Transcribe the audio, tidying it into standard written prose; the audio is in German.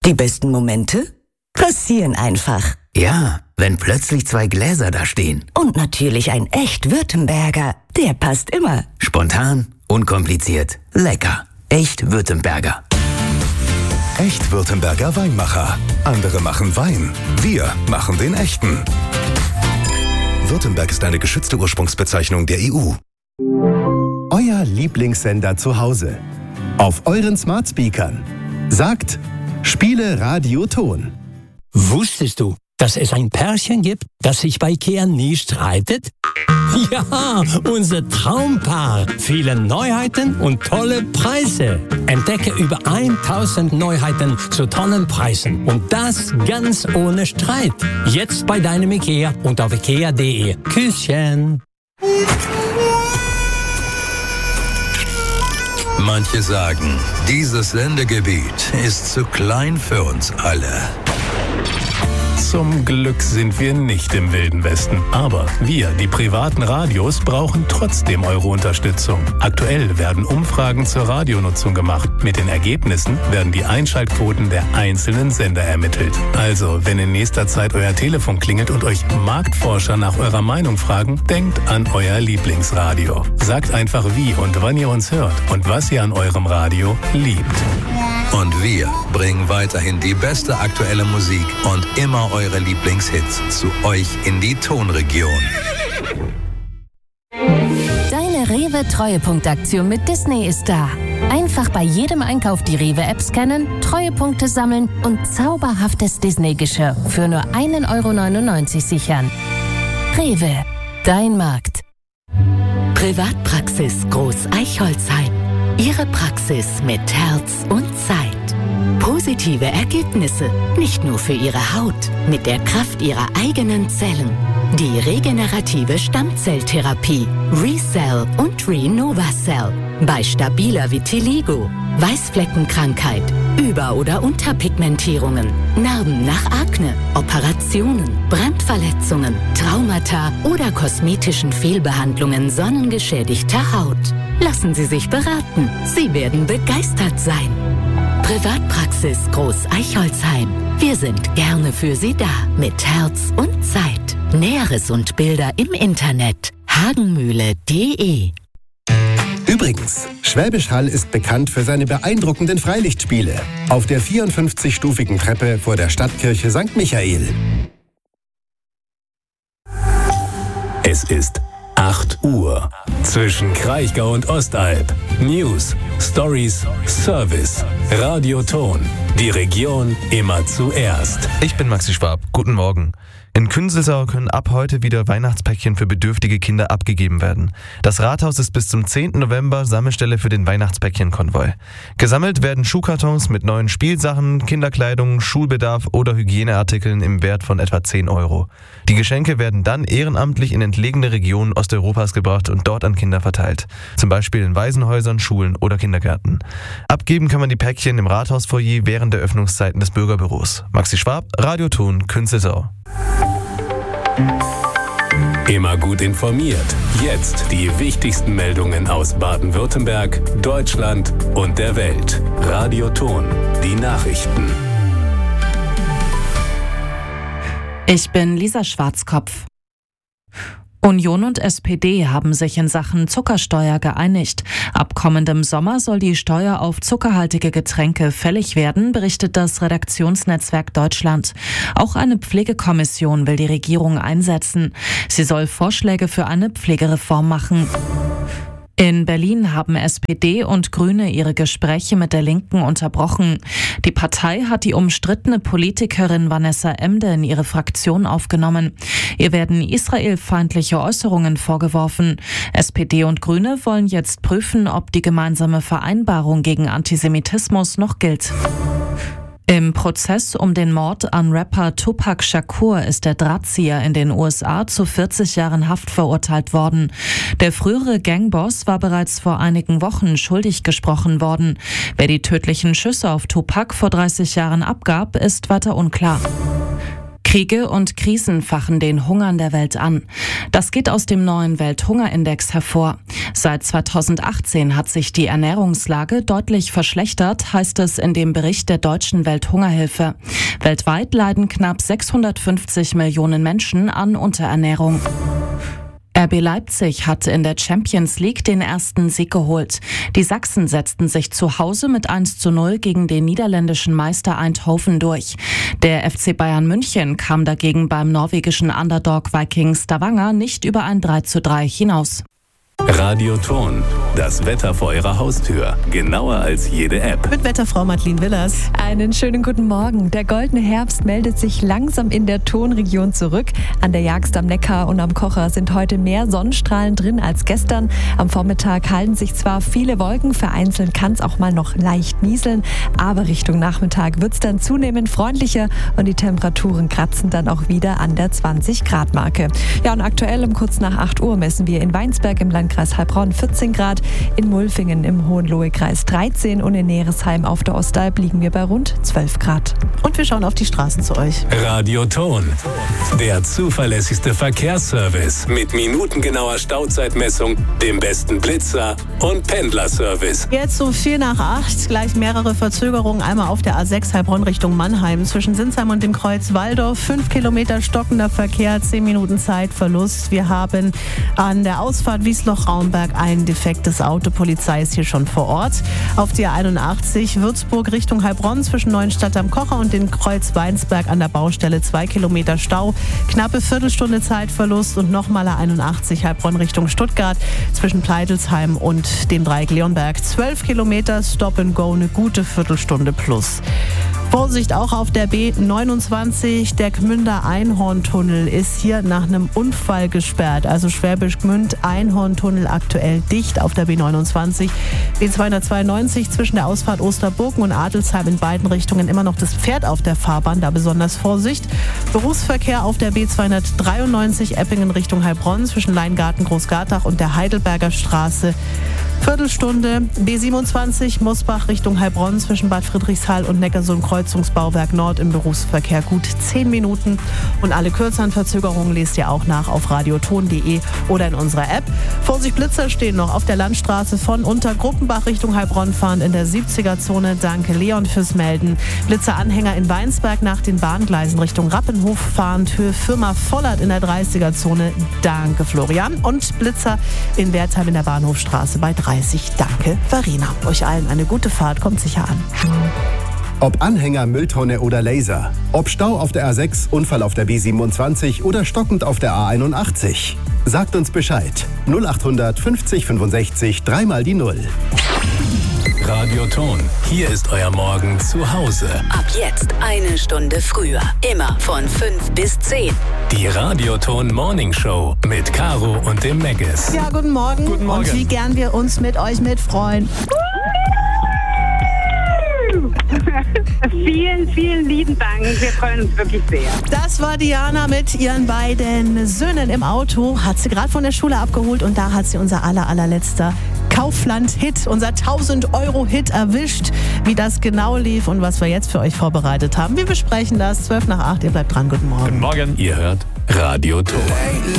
Die besten Momente passieren einfach. Ja, wenn plötzlich 2 Gläser da stehen. Und natürlich ein echt Württemberger. Der passt immer. Spontan, unkompliziert, lecker. Echt Württemberger. Echt Württemberger Weinmacher. Andere machen Wein. Wir machen den echten. Württemberg ist eine geschützte Ursprungsbezeichnung der EU. Euer Lieblingssender zu Hause. Auf euren Smart Speakern. Sagt, spiele Radioton. Wusstest du, dass es ein Pärchen gibt, das sich bei IKEA nie streitet? Ja, unser Traumpaar. Viele Neuheiten und tolle Preise. Entdecke über 1000 Neuheiten zu tollen Preisen. Und das ganz ohne Streit. Jetzt bei deinem IKEA und auf ikea.de. Küsschen. Manche sagen, dieses Sendegebiet ist zu klein für uns alle. Zum Glück sind wir nicht im Wilden Westen. Aber wir, die privaten Radios, brauchen trotzdem eure Unterstützung. Aktuell werden Umfragen zur Radionutzung gemacht. Mit den Ergebnissen werden die Einschaltquoten der einzelnen Sender ermittelt. Also, wenn in nächster Zeit euer Telefon klingelt und euch Marktforscher nach eurer Meinung fragen, denkt an euer Lieblingsradio. Sagt einfach wie und wann ihr uns hört und was ihr an eurem Radio liebt. Und wir bringen weiterhin die beste aktuelle Musik und immer eure Lieblingshits zu euch in die Tonregion. Deine Rewe-Treuepunktaktion mit Disney ist da. Einfach bei jedem Einkauf die Rewe-App scannen, Treuepunkte sammeln und zauberhaftes Disney-Geschirr für nur 1,99 € sichern. Rewe, dein Markt. Privatpraxis Groß Eichholzheim. Ihre Praxis mit Herz und Zeit. Positive Ergebnisse, nicht nur für Ihre Haut, mit der Kraft Ihrer eigenen Zellen. Die regenerative Stammzelltherapie ReCell und ReNovaCell bei stabiler Vitiligo, Weißfleckenkrankheit, Über- oder Unterpigmentierungen, Narben nach Akne, Operationen, Brandverletzungen, Traumata oder kosmetischen Fehlbehandlungen sonnengeschädigter Haut. Lassen Sie sich beraten. Sie werden begeistert sein. Privatpraxis Groß Eichholzheim. Wir sind gerne für Sie da. Mit Herz und Zeit. Näheres und Bilder im Internet. hagenmühle.de. Übrigens, Schwäbisch Hall ist bekannt für seine beeindruckenden Freilichtspiele. Auf der 54-stufigen Treppe vor der Stadtkirche St. Michael. Es ist 8 Uhr. Zwischen Kraichgau und Ostalb. News, Stories, Service. Radioton. Die Region immer zuerst. Ich bin Maxi Schwab. Guten Morgen. In Künzelsau können ab heute wieder Weihnachtspäckchen für bedürftige Kinder abgegeben werden. Das Rathaus ist bis zum 10. November Sammelstelle für den Weihnachtspäckchenkonvoi. Gesammelt werden Schuhkartons mit neuen Spielsachen, Kinderkleidung, Schulbedarf oder Hygieneartikeln im Wert von etwa 10 €. Die Geschenke werden dann ehrenamtlich in entlegene Regionen Osteuropas gebracht und dort an Kinder verteilt. Zum Beispiel in Waisenhäusern, Schulen oder Kindergärten. Abgeben kann man die Päckchen im Rathausfoyer während der Öffnungszeiten des Bürgerbüros. Maxi Schwab, Radioton, Künzelsau. Immer gut informiert. Jetzt die wichtigsten Meldungen aus Baden-Württemberg, Deutschland und der Welt. Radioton, die Nachrichten. Ich bin Lisa Schwarzkopf. Union und SPD haben sich in Sachen Zuckersteuer geeinigt. Ab kommendem Sommer soll die Steuer auf zuckerhaltige Getränke fällig werden, berichtet das Redaktionsnetzwerk Deutschland. Auch eine Pflegekommission will die Regierung einsetzen. Sie soll Vorschläge für eine Pflegereform machen. In Berlin haben SPD und Grüne ihre Gespräche mit der Linken unterbrochen. Die Partei hat die umstrittene Politikerin Vanessa Emde in ihre Fraktion aufgenommen. Ihr werden israelfeindliche Äußerungen vorgeworfen. SPD und Grüne wollen jetzt prüfen, ob die gemeinsame Vereinbarung gegen Antisemitismus noch gilt. Im Prozess um den Mord an Rapper Tupac Shakur ist der Drahtzieher in den USA zu 40 Jahren Haft verurteilt worden. Der frühere Gangboss war bereits vor einigen Wochen schuldig gesprochen worden. Wer die tödlichen Schüsse auf Tupac vor 30 Jahren abgab, ist weiter unklar. Kriege und Krisen fachen den Hunger in der Welt an. Das geht aus dem neuen Welthungerindex hervor. Seit 2018 hat sich die Ernährungslage deutlich verschlechtert, heißt es in dem Bericht der Deutschen Welthungerhilfe. Weltweit leiden knapp 650 Millionen Menschen an Unterernährung. RB Leipzig hat in der Champions League den ersten Sieg geholt. Die Sachsen setzten sich zu Hause mit 1:0 gegen den niederländischen Meister Eindhoven durch. Der FC Bayern München kam dagegen beim norwegischen Underdog Viking Stavanger nicht über ein 3:3 hinaus. Radioton, das Wetter vor Ihrer Haustür. Genauer als jede App. Mit Wetterfrau Madeleine Willers. Einen schönen guten Morgen. Der goldene Herbst meldet sich langsam in der Tonregion zurück. An der Jagst am Neckar und am Kocher sind heute mehr Sonnenstrahlen drin als gestern. Am Vormittag halten sich zwar viele Wolken, vereinzelt kann es auch mal noch leicht nieseln, aber Richtung Nachmittag wird es dann zunehmend freundlicher und die Temperaturen kratzen dann auch wieder an der 20-Grad-Marke. Ja, und aktuell um kurz nach 8 Uhr messen wir in Weinsberg im Landkreis Heilbronn 14 Grad, in Mulfingen im Hohenlohe-Kreis 13 und in Neresheim auf der Ostalb liegen wir bei rund 12 Grad. Und wir schauen auf die Straßen zu euch. Radioton, der zuverlässigste Verkehrsservice mit minutengenauer Stauzeitmessung, dem besten Blitzer und Pendlerservice. Jetzt so 7:45, gleich mehrere Verzögerungen. Einmal auf der A6 Heilbronn Richtung Mannheim zwischen Sinsheim und dem Kreuz Walldorf. 5 Kilometer stockender Verkehr, 10 Minuten Zeitverlust. Wir haben an der Ausfahrt Wiesloch-Raumberg ein defektes Auto. Polizei ist hier schon vor Ort. Auf der A81 Würzburg Richtung Heilbronn zwischen Neuenstadt am Kocher und dem Kreuz Weinsberg an der Baustelle 2 Kilometer Stau. Knappe Viertelstunde Zeitverlust und nochmal A81 Heilbronn Richtung Stuttgart zwischen Pleitelsheim und dem Dreieck Leonberg. 12 Kilometer Stop and Go, eine gute Viertelstunde plus. Vorsicht auch auf der B29, der Gmünder Einhorntunnel ist hier nach einem Unfall gesperrt. Also Schwäbisch Gmünd, Einhorntunnel aktuell dicht auf der B29. B292 zwischen der Ausfahrt Osterburgen und Adelsheim in beiden Richtungen immer noch das Pferd auf der Fahrbahn, da besonders Vorsicht. Berufsverkehr auf der B293 Eppingen Richtung Heilbronn zwischen Leingarten, Großgartach und der Heidelberger Straße. Viertelstunde. B27 Mosbach Richtung Heilbronn zwischen Bad Friedrichshall und Neckarsulm Kreuzungsbauwerk Nord im Berufsverkehr gut 10 Minuten. Und alle kürzeren Verzögerungen lest ihr auch nach auf radioton.de oder in unserer App. Vorsicht, Blitzer stehen noch auf der Landstraße von Untergruppenbach Richtung Heilbronn fahrend in der 70er-Zone. Danke Leon fürs Melden. Blitzeranhänger in Weinsberg nach den Bahngleisen Richtung Rappenhof fahrend Höhe Firma Vollert in der 30er-Zone. Danke Florian. Und Blitzer in Wertheim in der Bahnhofstraße bei 30. Danke, Verena. Euch allen eine gute Fahrt, kommt sicher an. Ob Anhänger, Mülltonne oder Laser. Ob Stau auf der A6, Unfall auf der B27 oder stockend auf der A81. Sagt uns Bescheid. 0800 50 65 3 die 0. Radioton, hier ist euer Morgen zu Hause. Ab jetzt eine Stunde früher. Immer von 5 bis 10. Die Radioton Morning Show mit Caro und dem Meggis. Ja, guten Morgen. Guten Morgen. Und wie gern wir uns mit euch mitfreuen. Vielen, vielen lieben Dank. Wir freuen uns wirklich sehr. Das war Diana mit ihren beiden Söhnen im Auto. Hat sie gerade von der Schule abgeholt und da hat sie unser allerletzter Kaufland-Hit, unser 1000-Euro-Hit erwischt. Wie das genau lief und was wir jetzt für euch vorbereitet haben. Wir besprechen das 7:55. Ihr bleibt dran. Guten Morgen. Guten Morgen. Ihr hört Radioton.